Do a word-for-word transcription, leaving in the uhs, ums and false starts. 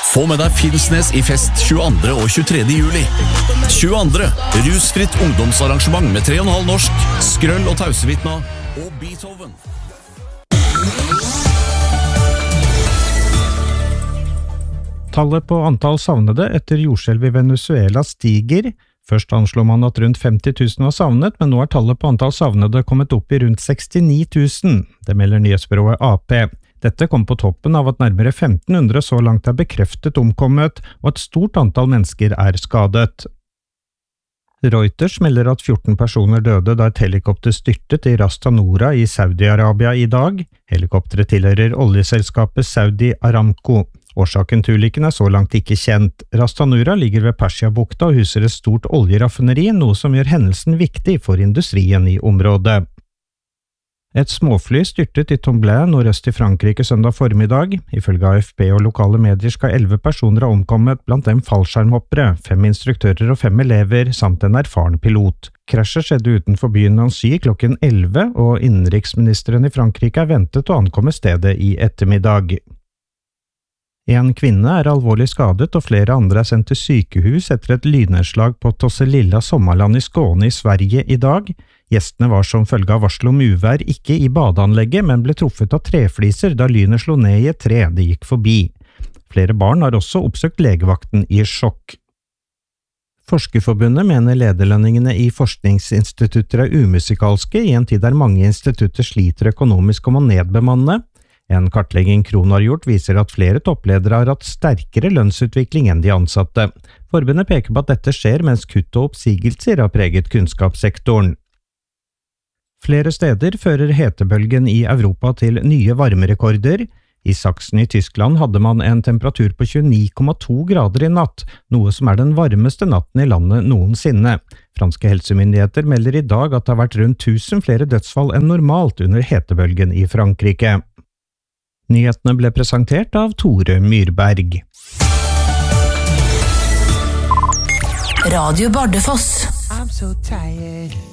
Få med deg Finnsnes i fest tjueandre og tjuetredje juli. tjueandre Rusfritt ungdomsarrangement med tre og en halv norsk, Skrøll og Tausevitna og Beethoven. Tallet på antall savnede etter jordskjelv i Venezuela stiger. Først anslår man at rundt femti tusen var savnet, men nå er tallet på antall savnede kommet opp i rundt sekstini tusen. Det melder nyhetsbyrået A P. Dette kom på toppen av at nærmere femten hundre så langt er bekreftet omkommet, og et stort antall mennesker er skadet. Reuters melder at fjorten personer døde da et helikopter styrtet i Ras Tanura i Saudi-Arabia i dag. Helikopteret tilhører oljeselskapet Saudi Aramco. Årsaken til ulykken er så langt ikke kjent. Ras Tanura ligger ved Persiabukta og huser et stort oljeraffineri, noe som gjør hendelsen viktig for industrien i området. Et småfly styrtet i Tomblain nordøst i Frankrike søndag formiddag. Ifølge A F P og lokale medier skal elleve personer ha omkommet, blant dem fallskjermhoppere, fem instruktører og fem elever, samt en erfaren pilot. Krasjet skjedde utenfor byen Nancy klokken elleve, og innenriksministeren i Frankrike er ventet å ankomme stedet i ettermiddag. En kvinne er alvorlig skadet, og flere andre er sendt til sykehus etter et lynnedslag på Tosselilla sommerland i Skåne i Sverige i dag. Gjestene var som følge av varsel om uvær ikke i badeanlegget, men ble truffet av trefliser da lynet slo ned i et tre de gikk forbi. Flere barn har også oppsøkt legevakten i sjokk. Forskerforbundet mener lederlønningene i forskningsinstitutter er umusikalske i en tid der mange institutter sliter økonomisk om å nedbemanne. En kartlegging Kron har gjort viser at flere toppledere har hatt sterkere lønnsutvikling enn de ansatte. Forbundet peker på at dette skjer mens kutt og oppsigelser har preget kunnskapssektoren. Flere steder fører hetebølgen i Europa til nye varmerekorder. I Sachsen i Tyskland hadde man en temperatur på tjueni komma to grader i natt, noe som er den varmeste natten i landet noensinne. Franske helsemyndigheter melder i dag at det har vært rundt tusen flere dødsfall enn normalt under hetebølgen i Frankrike. Nyhetene ble presentert av Tore Myrberg. Radio Bardufoss. I'm so tired.